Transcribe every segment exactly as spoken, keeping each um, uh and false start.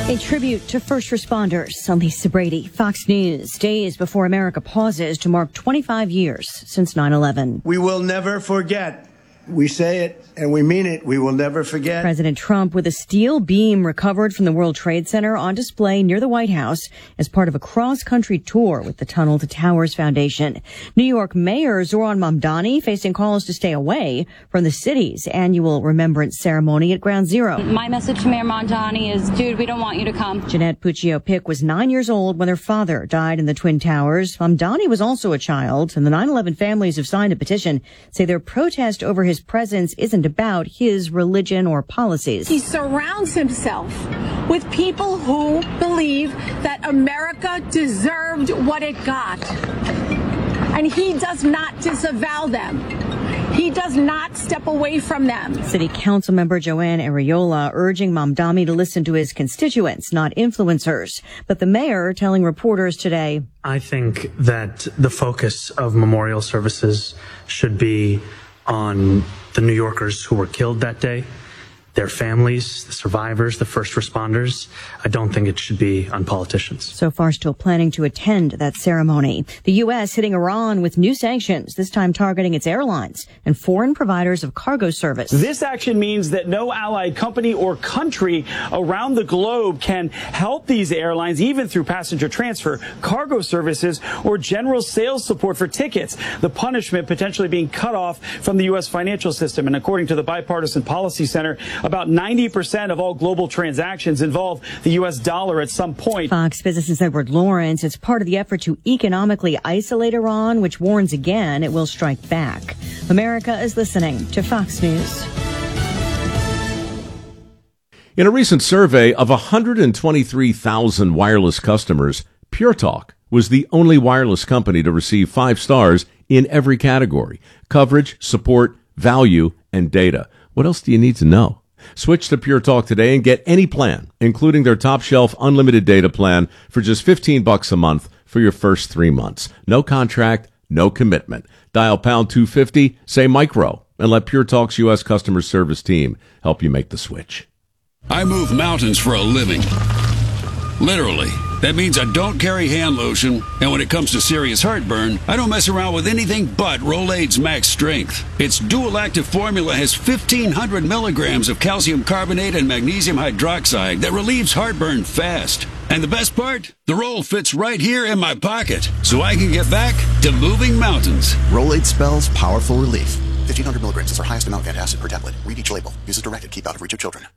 A tribute to first responders. I'm Lisa Brady, Fox News. Days before America pauses to mark twenty-five years since nine eleven. We will never forget. We say it and we mean it. We will never forget. President Trump with a steel beam recovered from the World Trade Center on display near the White House as part of a cross-country tour with the Tunnel to Towers Foundation. New York Mayor Zohran Mamdani facing calls to stay away from the city's annual remembrance ceremony at Ground Zero. My message to Mayor Mamdani is, dude, we don't want you to come. Jeanette Puccio-Pick was nine years old when her father died in the Twin Towers. Mamdani was also a child, and the nine eleven families who've signed a petition say their protest over his presence isn't about his religion or policies. He surrounds himself with people who believe that America deserved what it got. And he does not disavow them. He does not step away from them. City Council member Joanne Arreola urging Mamdani to listen to his constituents, not influencers. But the mayor telling reporters today, I think that the focus of memorial services should be on the New Yorkers who were killed that day, their families, the survivors, the first responders. I don't think it should be on politicians. So far, still planning to attend that ceremony. The U S hitting Iran with new sanctions, this time targeting its airlines and foreign providers of cargo service. This action means that no allied company or country around the globe can help these airlines, even through passenger transfer, cargo services, or general sales support for tickets. The punishment potentially being cut off from the U S financial system. And according to the Bipartisan Policy Center, about ninety percent of all global transactions involve the U S dollar at some point. Fox physicist Edward Lawrence, it's part of the effort to economically isolate Iran, which warns again it will strike back. America is listening to Fox News. In a recent survey of one hundred twenty-three thousand wireless customers, Pure Talk was the only wireless company to receive five stars in every category: coverage, support, value, and data. What else do you need to know? Switch to Pure Talk today and get any plan, including their top shelf unlimited data plan, for just fifteen bucks a month for your first three months. No contract, no commitment. Dial pound two fifty, say micro, and let Pure Talk's U S customer service team help you make the switch. I move mountains for a living. Literally. That means I don't carry hand lotion, and when it comes to serious heartburn, I don't mess around with anything but Rolaids Max Strength. Its dual-active formula has fifteen hundred milligrams of calcium carbonate and magnesium hydroxide that relieves heartburn fast. And the best part? The roll fits right here in my pocket, so I can get back to moving mountains. Rolaids spells powerful relief. fifteen hundred milligrams is our highest amount of antacid per tablet. Read each label. Use as directed. Keep out of reach of children.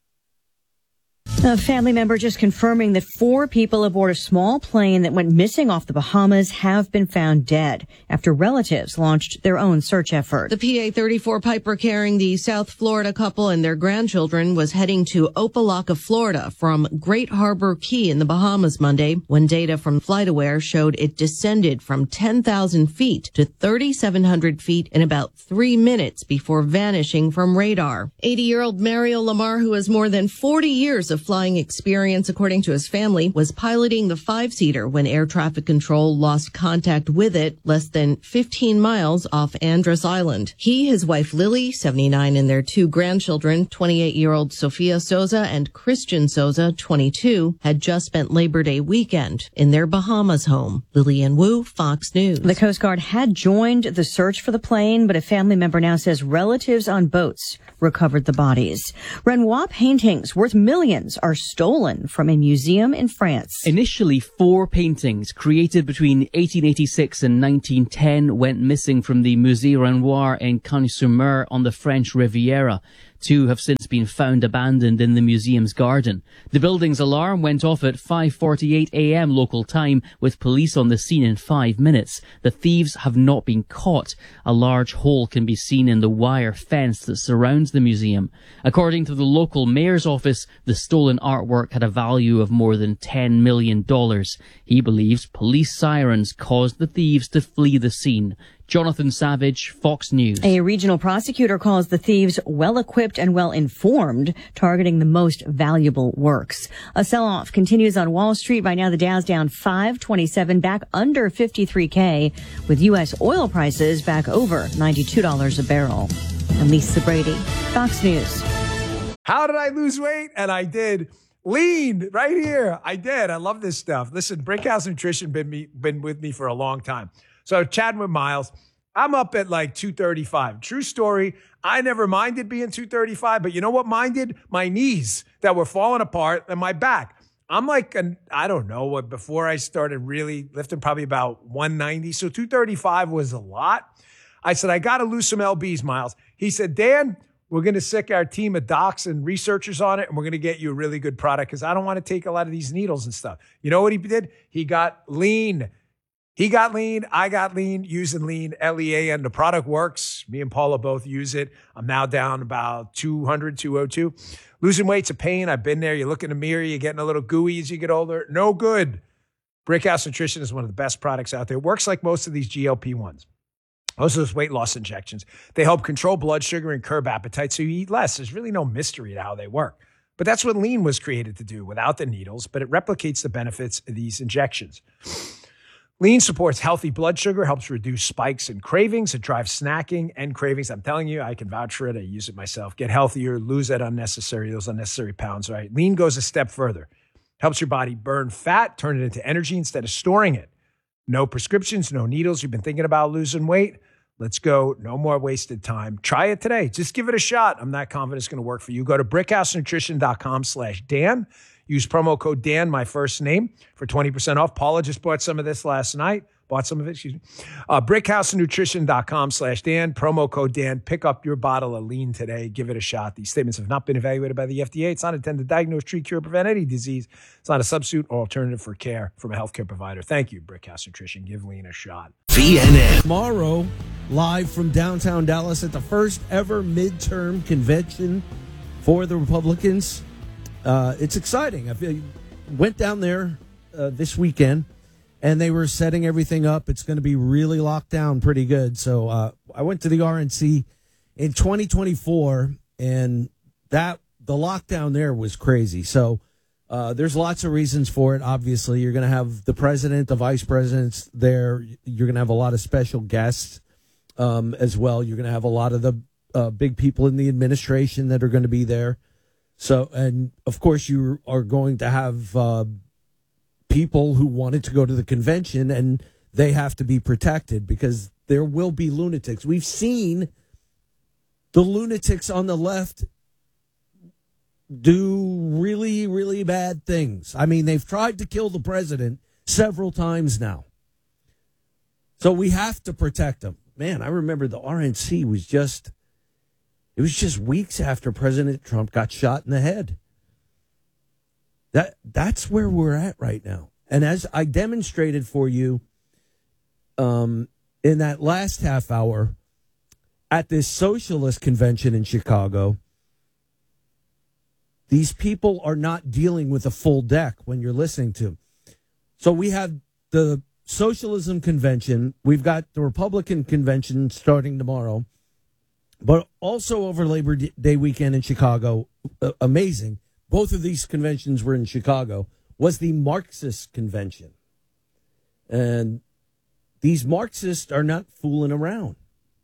A family member just confirming that four people aboard a small plane that went missing off the Bahamas have been found dead after relatives launched their own search effort. The P A thirty-four Piper carrying the South Florida couple and their grandchildren was heading to Opa-locka, Florida from Great Harbor Key in the Bahamas Monday when data from FlightAware showed it descended from ten thousand feet to thirty-seven hundred feet in about three minutes before vanishing from radar. eighty-year-old Mario Lamar, who has more than forty years of flying experience, according to his family, was piloting the five-seater when air traffic control lost contact with it less than fifteen miles off Andros Island. He, his wife Lily, seventy-nine, and their two grandchildren, twenty-eight-year-old Sofia Souza and Christian Souza, twenty-two, had just spent Labor Day weekend in their Bahamas home. Lillian Wu, Fox News. The Coast Guard had joined the search for the plane, but a family member now says relatives on boats recovered the bodies. Renoir paintings worth millions are stolen from a museum in France. Initially, four paintings created between eighteen eighty-six and nineteen ten went missing from the Musée Renoir in Cagnes-sur-Mer on the French Riviera. Two have since been found abandoned in the museum's garden. The building's alarm went off at five forty-eight a.m. local time, with police on the scene in five minutes. The thieves have not been caught. A large hole can be seen in the wire fence that surrounds the museum. According to the local mayor's office, the stolen artwork had a value of more than ten million dollars. He believes police sirens caused the thieves to flee the scene. Jonathan Savage, Fox News. A regional prosecutor calls the thieves well-equipped and well-informed, targeting the most valuable works. A sell-off continues on Wall Street. Right now, the Dow's down five twenty-seven, back under fifty-three K, with U S oil prices back over ninety-two dollars a barrel. I'm Lisa Brady, Fox News. How did I lose weight? And I did. Lean right here. I did. I love this stuff. Listen, Brickhouse Nutrition been me been with me for a long time. So chatting with Miles, I'm up at like two thirty-five. True story. I never minded being two thirty-five, but you know what minded? My knees that were falling apart and my back. I'm like, an, I don't know, what before I started really lifting, probably about one ninety. So two thirty-five was a lot. I said, I got to lose some L Bs, Miles. He said, Dan, we're going to sick our team of docs and researchers on it, and we're going to get you a really good product because I don't want to take a lot of these needles and stuff. You know what he did? He got lean. He got lean. I got lean using lean, L E A N. The product works. Me and Paula both use it. I'm now down about two hundred, two oh two. Losing weight's a pain. I've been there. You look in the mirror. You're getting a little gooey as you get older. No good. Brickhouse Nutrition is one of the best products out there. It works like most of these G L P ones. Most of those weight loss injections. They help control blood sugar and curb appetite so you eat less. There's really no mystery to how they work. But that's what lean was created to do without the needles, but it replicates the benefits of these injections. Lean supports healthy blood sugar, helps reduce spikes and cravings. It drives snacking and cravings. I'm telling you, I can vouch for it. I use it myself. Get healthier, lose that unnecessary, those unnecessary pounds, right? Lean goes a step further. Helps your body burn fat, turn it into energy instead of storing it. No prescriptions, no needles. You've been thinking about losing weight? Let's go. No more wasted time. Try it today. Just give it a shot. I'm not confident it's going to work for you. Go to brickhousenutrition.com slash Dan. Use promo code Dan, my first name, for twenty percent off. Paula just bought some of this last night. Bought some of it, excuse me. Uh, brickhousenutrition.com slash Dan. Promo code Dan. Pick up your bottle of lean today. Give it a shot. These statements have not been evaluated by the F D A. It's not intended to diagnose, treat, cure, prevent any disease. It's not a substitute or alternative for care from a healthcare provider. Thank you, Brickhouse Nutrition. Give lean a shot. V N N. Tomorrow, live from downtown Dallas at the first ever midterm convention for the Republicans. Uh, it's exciting. I went down there uh, this weekend, and they were setting everything up. It's going to be really locked down pretty good. So uh, I went to the R N C in twenty twenty-four, and that the lockdown there was crazy. So uh, there's lots of reasons for it. Obviously, you're going to have the president, the vice presidents there. You're going to have a lot of special guests um, as well. You're going to have a lot of the uh, big people in the administration that are going to be there. So, and of course, you are going to have uh, people who wanted to go to the convention, and they have to be protected because there will be lunatics. We've seen the lunatics on the left do really, really bad things. I mean, they've tried to kill the president several times now. So we have to protect them. Man, I remember the R N C was just... It was just weeks after President Trump got shot in the head. That that's where we're at right now. And as I demonstrated for you um, in that last half hour at this socialist convention in Chicago, these people are not dealing with a full deck when you're listening to them. So we have the socialism convention. We've got the Republican convention starting tomorrow. But also over Labor Day weekend in Chicago, uh, amazing. Both of these conventions were in Chicago, was the Marxist convention. And these Marxists are not fooling around.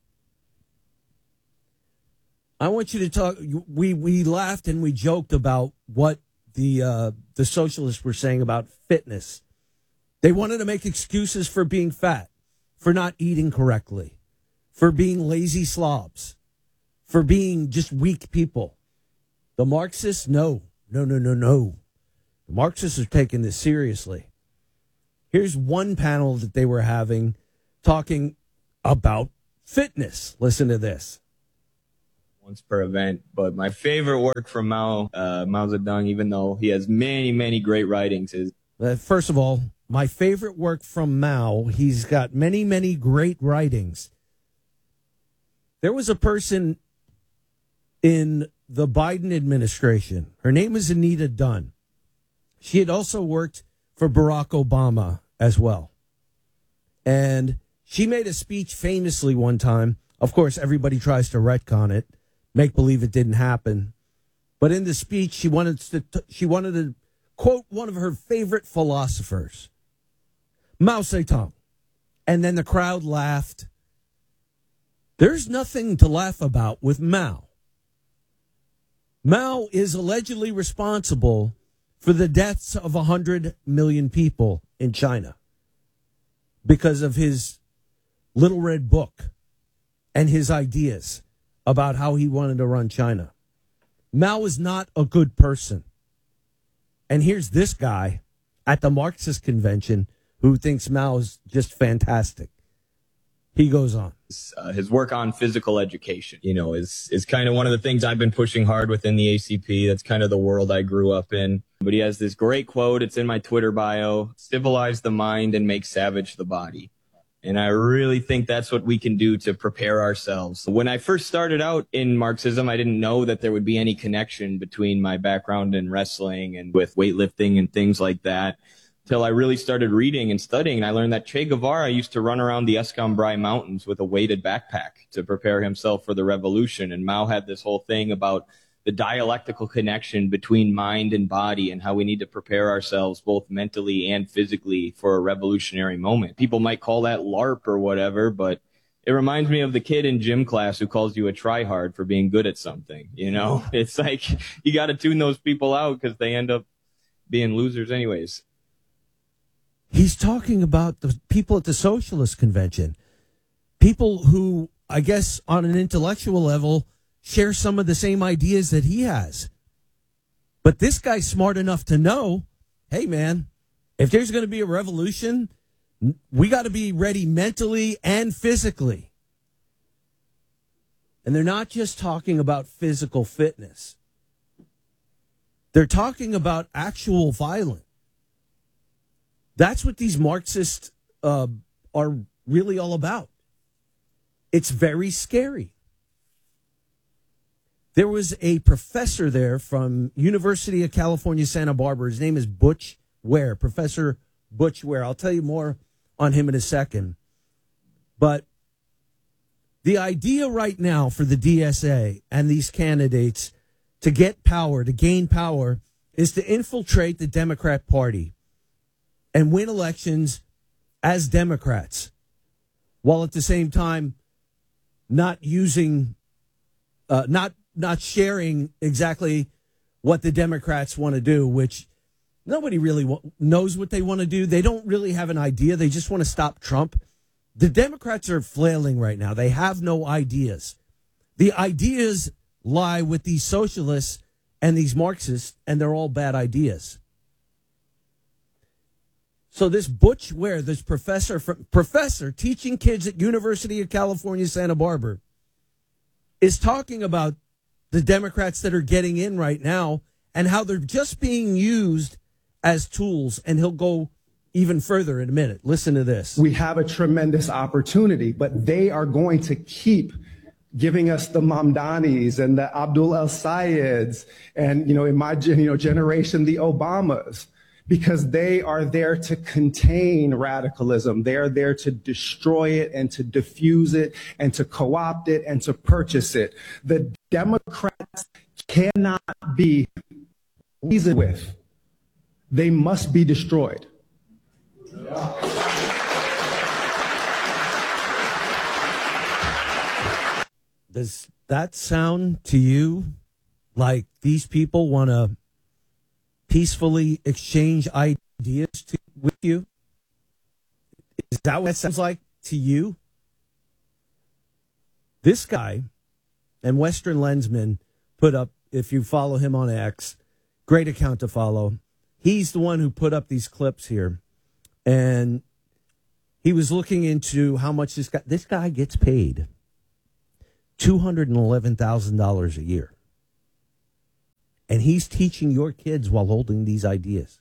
I want you to talk. We, we laughed and we joked about what the, uh, the socialists were saying about fitness. They wanted to make excuses for being fat, for not eating correctly, for being lazy slobs, for being just weak people. The Marxists, no, no, no, no, no. The Marxists are taking this seriously. Here's one panel that they were having talking about fitness. Listen to this. Once per event, but my favorite work from Mao, uh, Mao Zedong, even though he has many, many great writings, is... Uh, first of all, my favorite work from Mao, he's got many, many great writings. There was a person in the Biden administration. Her name is Anita Dunn. She had also worked for Barack Obama as well. And she made a speech famously one time. Of course, everybody tries to retcon it, make believe it didn't happen. But in the speech, she wanted to, she wanted to quote one of her favorite philosophers, Mao Zedong. And then the crowd laughed. There's nothing to laugh about with Mao. Mao is allegedly responsible for the deaths of one hundred million people in China because of his Little Red Book and his ideas about how he wanted to run China. Mao is not a good person. And here's this guy at the Marxist convention who thinks Mao is just fantastic. He goes on. Uh, his work on physical education, you know, is is kind of one of the things I've been pushing hard within the A C P. That's kind of the world I grew up in. But he has this great quote. It's in my Twitter bio: "Civilize the mind and make savage the body." And I really think that's what we can do to prepare ourselves. When I first started out in Marxism, I didn't know that there would be any connection between my background in wrestling and with weightlifting and things like that, till I really started reading and studying. And I learned that Che Guevara used to run around the Escambray Mountains with a weighted backpack to prepare himself for the revolution. And Mao had this whole thing about the dialectical connection between mind and body and how we need to prepare ourselves both mentally and physically for a revolutionary moment. People might call that LARP or whatever, but it reminds me of the kid in gym class who calls you a tryhard for being good at something. You know, it's like you got to tune those people out because they end up being losers anyways. He's talking about the people at the Socialist Convention, people who, I guess, on an intellectual level, share some of the same ideas that he has. But this guy's smart enough to know, hey, man, if there's going to be a revolution, we got to be ready mentally and physically. And they're not just talking about physical fitness. They're talking about actual violence. That's what these Marxists uh, are really all about. It's very scary. There was a professor there from University of California, Santa Barbara. His name is Butch Ware, Professor Butch Ware. I'll tell you more on him in a second. But the idea right now for the D S A and these candidates to get power, to gain power, is to infiltrate the Democrat Party and win elections as Democrats, while at the same time not using, uh, not not sharing exactly what the Democrats want to do, which nobody really w- knows what they want to do. They don't really have an idea. They just want to stop Trump. The Democrats are flailing right now. They have no ideas. The ideas lie with these socialists and these Marxists, and they're all bad ideas. So this Butch Ware, this professor, professor teaching kids at University of California, Santa Barbara, is talking about the Democrats that are getting in right now and how they're just being used as tools. And he'll go even further in a minute. Listen to this. We have a tremendous opportunity, but they are going to keep giving us the Mamdanis and the Abdul El-Sayeds and, you know, in my you know, generation, the Obamas, because they are there to contain radicalism. They are there to destroy it and to diffuse it and to co-opt it and to purchase it. The Democrats cannot be reasoned with. They must be destroyed. Does that sound to you like these people want to peacefully exchange ideas to, with you? Is that what it sounds like to you? This guy and Western Lensman put up, if you follow him on X, great account to follow. He's the one who put up these clips here. And he was looking into how much this guy, this guy gets paid two hundred eleven thousand dollars a year. And he's teaching your kids while holding these ideas.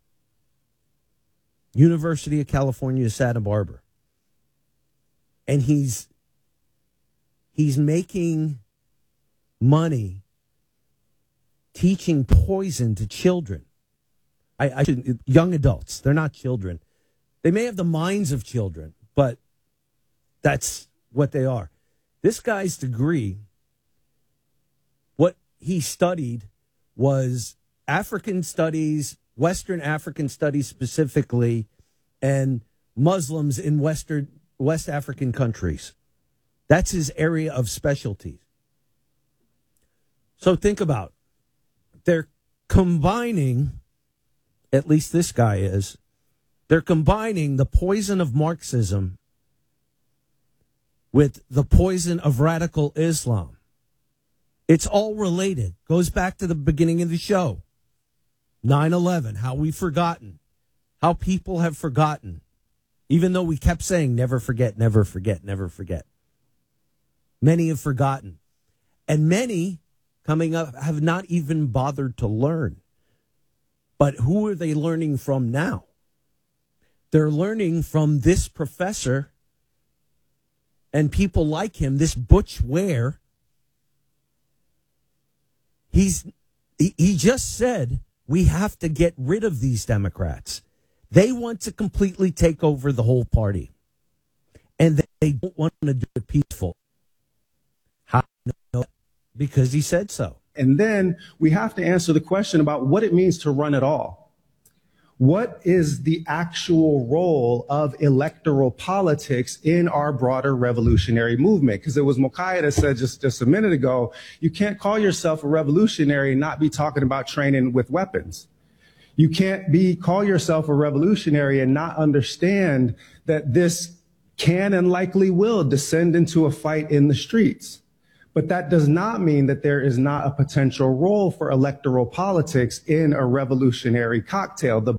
University of California, Santa Barbara. And he's he's making money teaching poison to children. I, I should, young adults. They're not children. They may have the minds of children, but that's what they are. This guy's degree, what he studied was African studies, Western African studies specifically, and Muslims in Western West African countries. That's his area of specialty. So think about, they're combining at least this guy is, they're combining the poison of Marxism with the poison of radical Islam. It's all related. Goes back to the beginning of the show. nine eleven, how we've forgotten. How people have forgotten. Even though we kept saying, never forget, never forget, never forget. Many have forgotten. And many coming up have not even bothered to learn. But who are they learning from now? They're learning from this professor and people like him, this Butch Ware. He's, he, he just said, we have to get rid of these Democrats. They want to completely take over the whole party. And they don't want to do it peaceful. How do you know that? Because he said so. And then we have to answer the question about what it means to run it all. What is the actual role of electoral politics in our broader revolutionary movement? Because it was Mokaya that said just, just a minute ago, you can't call yourself a revolutionary and not be talking about training with weapons. You can't be call yourself a revolutionary and not understand that this can and likely will descend into a fight in the streets. But that does not mean that there is not a potential role for electoral politics in a revolutionary cocktail. The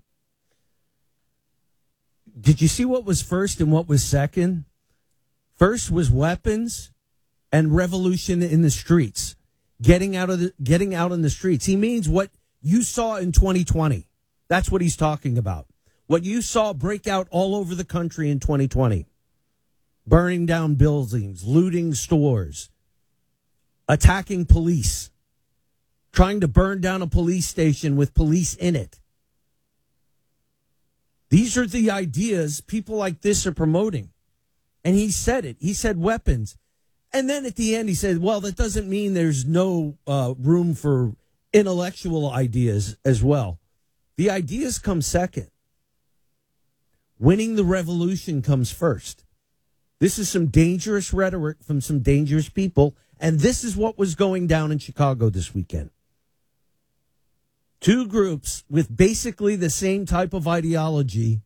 Did you see what was first and what was second? First was weapons and revolution in the streets. Getting out of the getting out in the streets. He means what you saw in twenty twenty. That's what he's talking about. What you saw break out all over the country in twenty twenty. Burning down buildings, looting stores, attacking police, trying to burn down a police station with police in it. These are the ideas people like this are promoting. And he said it. He said weapons. And then at the end, he said, well, that doesn't mean there's no uh, room for intellectual ideas as well. The ideas come second. Winning the revolution comes first. This is some dangerous rhetoric from some dangerous people. And this is what was going down in Chicago this weekend. Two groups with basically the same type of ideology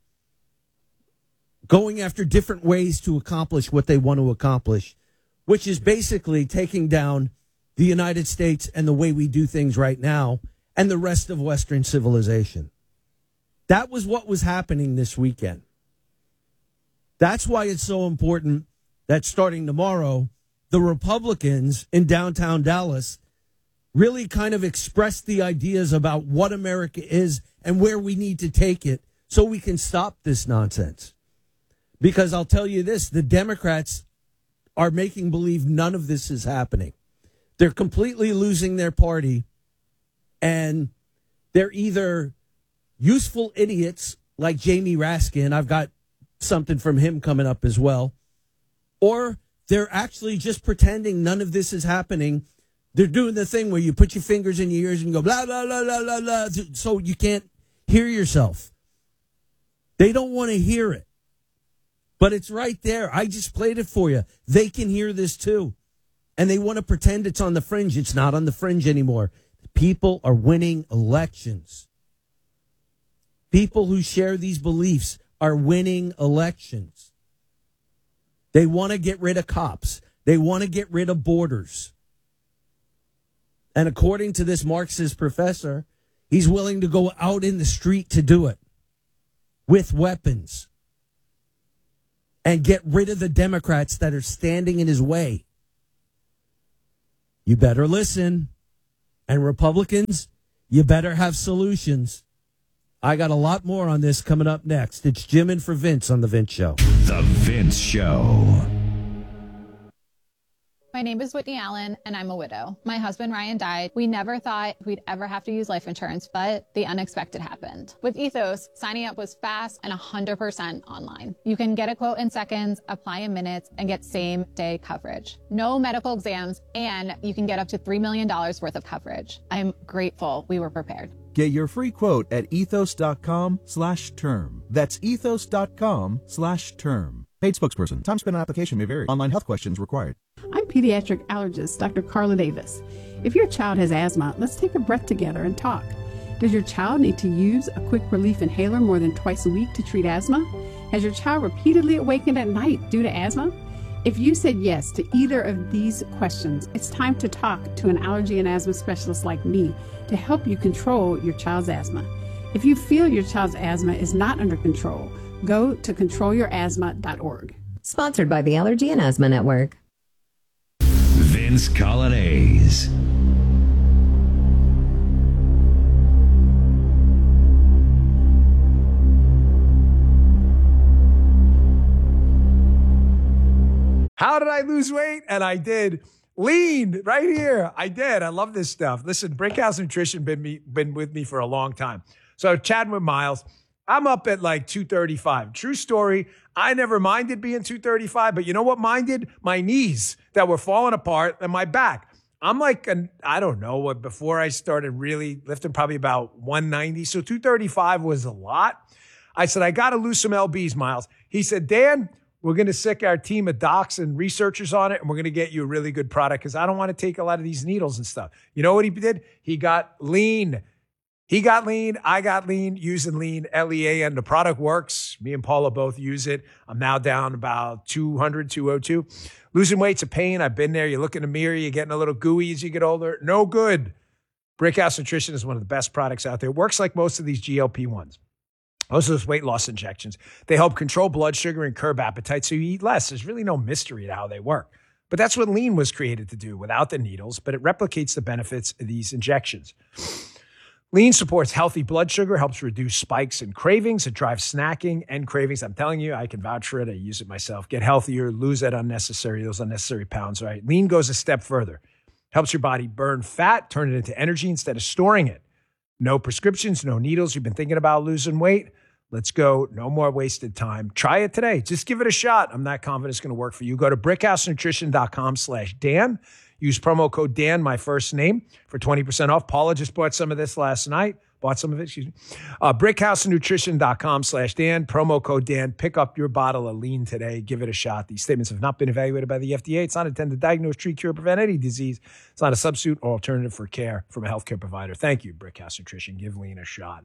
going after different ways to accomplish what they want to accomplish, which is basically taking down the United States and the way we do things right now and the rest of Western civilization. That was what was happening this weekend. That's why it's so important that starting tomorrow, the Republicans in downtown Dallas really kind of express the ideas about what America is and where we need to take it so we can stop this nonsense. Because I'll tell you this, the Democrats are making believe none of this is happening. They're completely losing their party, and they're either useful idiots like Jamie Raskin, I've got something from him coming up as well, or they're actually just pretending none of this is happening. They're doing the thing where you put your fingers in your ears and go blah, blah, blah, blah, blah, blah, so you can't hear yourself. They don't want to hear it. But it's right there. I just played it for you. They can hear this too. And they want to pretend it's on the fringe. It's not on the fringe anymore. People are winning elections. People who share these beliefs are winning elections. They want to get rid of cops. They want to get rid of borders. And according to this Marxist professor, he's willing to go out in the street to do it with weapons and get rid of the Democrats that are standing in his way. You better listen. And Republicans, you better have solutions. I got a lot more on this coming up next. It's Jim in for Vince on The Vince Show. The Vince Show. My name is Whitney Allen, and I'm a widow. My husband, Ryan, died. We never thought we'd ever have to use life insurance, but the unexpected happened. With Ethos, signing up was fast and one hundred percent online. You can get a quote in seconds, apply in minutes, and get same-day coverage. No medical exams, and you can get up to three million dollars worth of coverage. I'm grateful we were prepared. Get your free quote at ethos.com slash term. That's ethos.com slash term. Paid spokesperson. Time spent on application may vary. Online health questions required. I'm pediatric allergist Doctor Carla Davis. If your child has asthma, let's take a breath together and talk. Does your child need to use a quick relief inhaler more than twice a week to treat asthma? Has your child repeatedly awakened at night due to asthma? If you said yes to either of these questions, it's time to talk to an allergy and asthma specialist like me to help you control your child's asthma. If you feel your child's asthma is not under control, go to control your asthma dot org. Sponsored by the Allergy and Asthma Network. Vince Colonnese. How did I lose weight? And I did. Lean right here. I did. I love this stuff. Listen, Brickhouse Nutrition been me been with me for a long time. So chatting with Miles, I'm up at like two thirty-five. True story. I never minded being two thirty-five, but you know what minded? My knees that were falling apart and my back. I'm like, an, I don't know what, before I started really lifting, probably about one ninety. So two thirty-five was a lot. I said, I got to lose some L Bs, Miles. He said, Dan, we're going to sick our team of docs and researchers on it, and we're going to get you a really good product because I don't want to take a lot of these needles and stuff. You know what he did? He got lean. He got lean. I got lean using lean, L E A N. The product works. Me and Paula both use it. I'm now down about two hundred, two oh two. Losing weight's a pain. I've been there. You look in the mirror, you're getting a little gooey as you get older. No good. Brickhouse Nutrition is one of the best products out there. It works like most of these G L P ones. Most of those weight loss injections. They help control blood sugar and curb appetite so you eat less. There's really no mystery to how they work. But that's what lean was created to do without the needles, but it replicates the benefits of these injections. Lean supports healthy blood sugar, helps reduce spikes and cravings. It drives snacking and cravings. I'm telling you, I can vouch for it. I use it myself. Get healthier, lose that unnecessary, those unnecessary pounds, right? Lean goes a step further. Helps your body burn fat, turn it into energy instead of storing it. No prescriptions, no needles. You've been thinking about losing weight? Let's go. No more wasted time. Try it today. Just give it a shot. I'm not confident it's going to work for you. Go to brickhousenutrition.com slash Dan. Use promo code Dan, my first name, for twenty percent off. Paula just bought some of this last night. Bought some of it, excuse me. Uh, brickhousenutrition.com slash Dan. Promo code Dan. Pick up your bottle of lean today. Give it a shot. These statements have not been evaluated by the F D A. It's not intended to diagnose, treat, cure, prevent any disease. It's not a substitute or alternative for care from a healthcare provider. Thank you, Brickhouse Nutrition. Give lean a shot.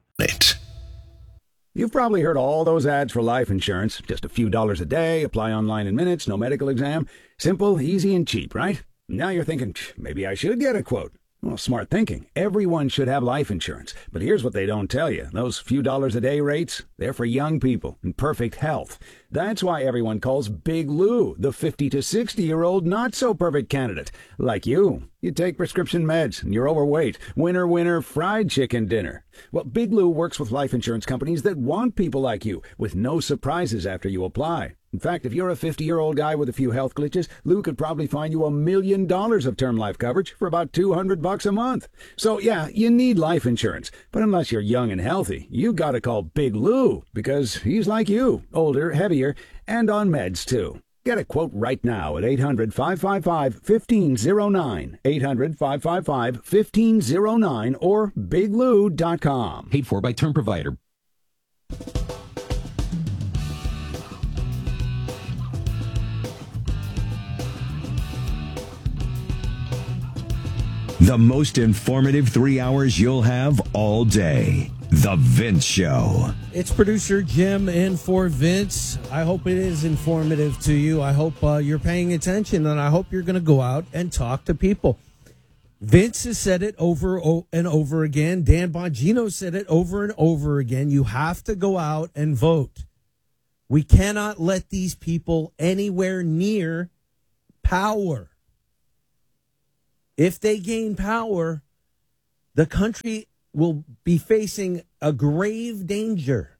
You've probably heard all those ads for life insurance. Just a few dollars a day, apply online in minutes, no medical exam. Simple, easy, and cheap, right? Now you're thinking, maybe I should get a quote. Well, smart thinking. Everyone should have life insurance. But here's what they don't tell you. Those few dollars a day rates, they're for young people in perfect health. That's why everyone calls Big Lou the fifty to sixty-year-old not-so-perfect candidate. Like you. You take prescription meds and you're overweight. Winner, winner, fried chicken dinner. Well, Big Lou works with life insurance companies that want people like you, with no surprises after you apply. In fact, if you're a fifty-year-old guy with a few health glitches, Lou could probably find you a million dollars of term life coverage for about two hundred bucks a month. So yeah, you need life insurance. But unless you're young and healthy, you gotta call Big Lou, because he's like you, older, heavier, and on meds too. Get a quote right now at eight hundred, five five five, one five zero nine, eight hundred, five five five, one five zero nine, or big lou dot com. Paid for by term provider. The most informative three hours you'll have all day. The Vince Show. It's producer Jim in for Vince. I hope it is informative to you. I hope uh, you're paying attention, and I hope you're going to go out and talk to people. Vince has said it over and over again. Dan Bongino said it over and over again. You have to go out and vote. We cannot let these people anywhere near power. If they gain power, the country will be facing a grave danger.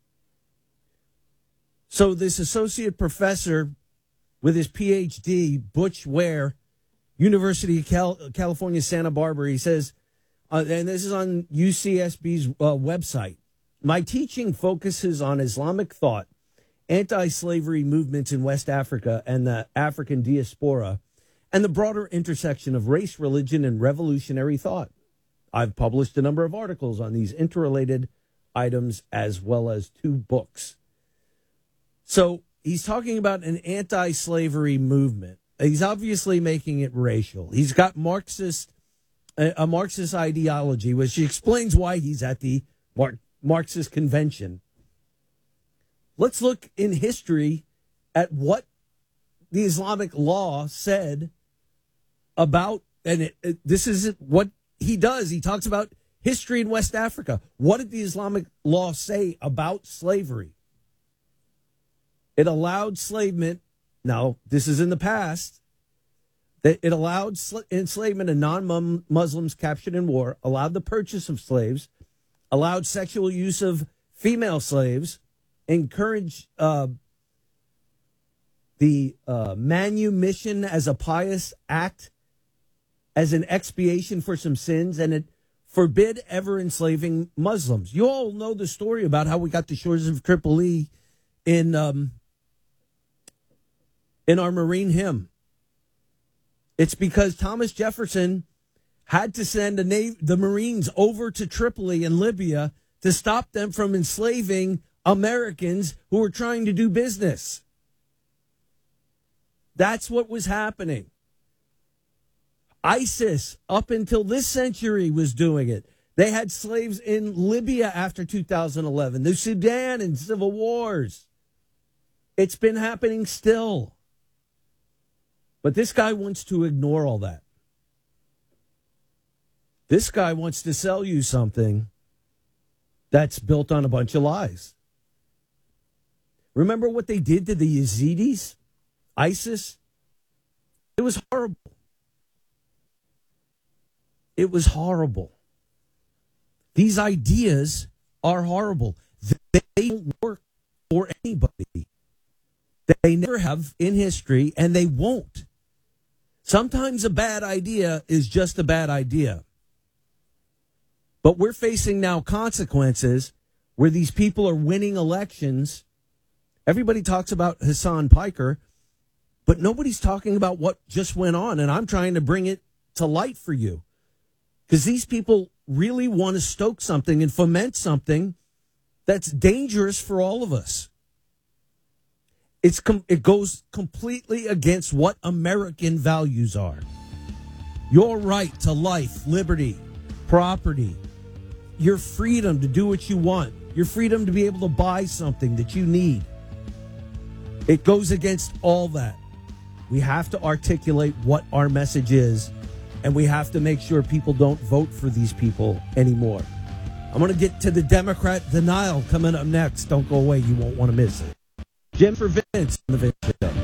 So this associate professor with his P H D, Butch Ware, University of Cal- California, Santa Barbara, he says, uh, and this is on U C S B's uh, website, my teaching focuses on Islamic thought, anti-slavery movements in West Africa and the African diaspora, and the broader intersection of race, religion, and revolutionary thought. I've published a number of articles on these interrelated items as well as two books. So he's talking about an anti-slavery movement. He's obviously making it racial. He's got Marxist a, a Marxist ideology, which she explains why he's at the Mar- Marxist convention. Let's look in history at what the Islamic law said about, and it, it, this is what he does. He talks about history in West Africa. What did the Islamic law say about slavery? It allowed enslavement. Now, this is in the past. That it allowed sl- enslavement of non-Muslims captured in war, allowed the purchase of slaves, allowed sexual use of female slaves, encouraged uh, the uh, manumission as a pious act, as an expiation for some sins, and it forbid ever enslaving Muslims. You all know the story about how we got the shores of Tripoli in um, in our Marine hymn. It's because Thomas Jefferson had to send the, Navy, the Marines over to Tripoli in Libya to stop them from enslaving Americans who were trying to do business. That's what was happening. ISIS, up until this century, was doing it. They had slaves in Libya after two thousand eleven, the Sudan and civil wars. It's been happening still. But this guy wants to ignore all that. This guy wants to sell you something that's built on a bunch of lies. Remember what they did to the Yazidis? ISIS? It was horrible. It was horrible. These ideas are horrible. They don't work for anybody. They never have in history, and they won't. Sometimes a bad idea is just a bad idea. But we're facing now consequences where these people are winning elections. Everybody talks about Hassan Piker, but nobody's talking about what just went on, and I'm trying to bring it to light for you. Because these people really want to stoke something and foment something that's dangerous for all of us. It's com- it goes completely against what American values are. Your right to life, liberty, property, your freedom to do what you want, your freedom to be able to buy something that you need. It goes against all that. We have to articulate what our message is, and we have to make sure people don't vote for these people anymore. I'm going to get to the Democrat denial coming up next. Don't go away. You won't want to miss it. Jim for Vince on the Vince Show.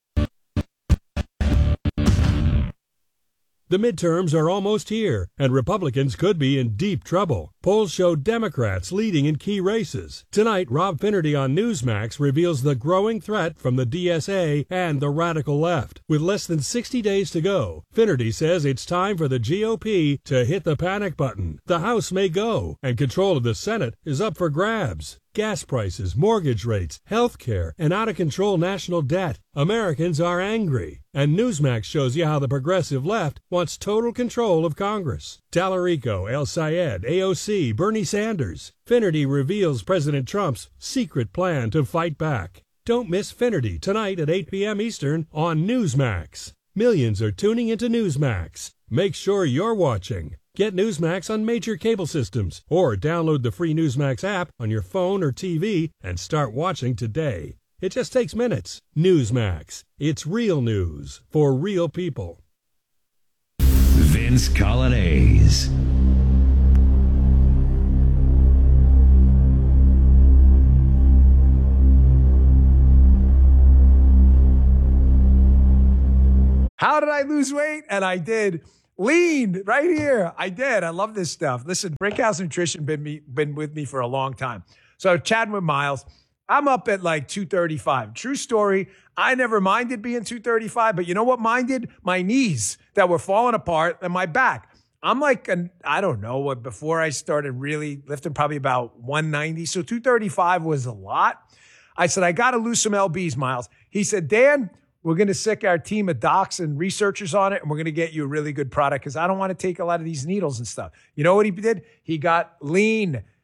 The midterms are almost here, and Republicans could be in deep trouble. Polls show Democrats leading in key races. Tonight, Rob Finnerty on Newsmax reveals the growing threat from the D S A and the radical left. With less than sixty days to go, Finnerty says it's time for the G O P to hit the panic button. The House may go, and control of the Senate is up for grabs. Gas prices, mortgage rates, health care, and out-of-control national debt. Americans are angry. And Newsmax shows you how the progressive left wants total control of Congress. Tallarico, El Sayed, A O C, Bernie Sanders. Finnerty reveals President Trump's secret plan to fight back. Don't miss Finnerty tonight at eight p.m. Eastern on Newsmax. Millions are tuning into Newsmax. Make sure you're watching. Get Newsmax on major cable systems or download the free Newsmax app on your phone or T V and start watching today. It just takes minutes. Newsmax. It's real news for real people. Vince Colonnese. How did I lose weight? And I did. Lean right here. I did. I love this stuff. Listen, Brickhouse Nutrition been me, been with me for a long time. So chatting with Miles, I'm up at like two thirty-five. True story. I never minded being two thirty-five, but you know what minded? My knees that were falling apart and my back. I'm like, an, I don't know what, before I started really lifting, probably about one ninety. So two thirty-five was a lot. I said, I got to lose some L Bs, Miles. He said, Dan, we're going to sick our team of docs and researchers on it, and we're going to get you a really good product because I don't want to take a lot of these needles and stuff. You know what he did? He got lean.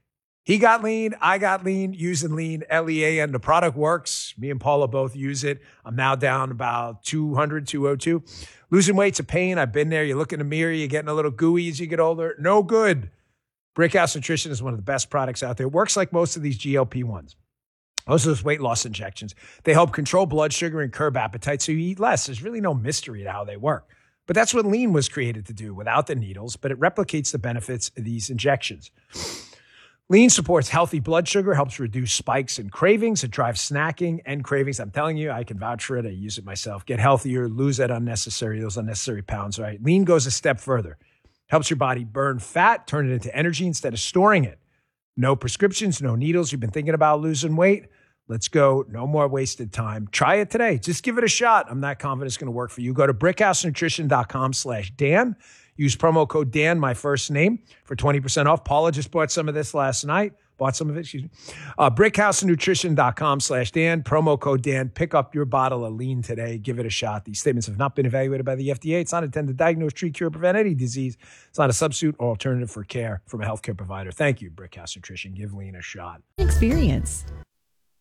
He got lean. I got lean using lean, L E A N. The product works. Me and Paula both use it. I'm now down about two hundred, two oh two. Losing weight's a pain. I've been there. You look in the mirror, you're getting a little gooey as you get older. No good. Brickhouse Nutrition is one of the best products out there. It works like most of these G L P ones. Most of those weight loss injections. They help control blood sugar and curb appetite so you eat less. There's really no mystery to how they work. But that's what lean was created to do without the needles, but it replicates the benefits of these injections. Lean supports healthy blood sugar, helps reduce spikes and cravings. It drives snacking and cravings. I'm telling you, I can vouch for it. I use it myself. Get healthier, lose that unnecessary, those unnecessary pounds, right? Lean goes a step further. Helps your body burn fat, turn it into energy instead of storing it. No prescriptions, no needles. You've been thinking about losing weight? Let's go. No more wasted time. Try it today. Just give it a shot. I'm not confident it's going to work for you. Go to brickhousenutrition.com slash Dan. Use promo code Dan, my first name, for twenty percent off. Paula just bought some of this last night. Bought some of it, excuse me. Uh, brickhousenutrition.com slash Dan. Promo code Dan. Pick up your bottle of lean today. Give it a shot. These statements have not been evaluated by the F D A. It's not intended to diagnose, treat, cure, prevent any disease. It's not a substitute or alternative for care from a healthcare provider. Thank you, Brickhouse Nutrition. Give lean a shot. Experience.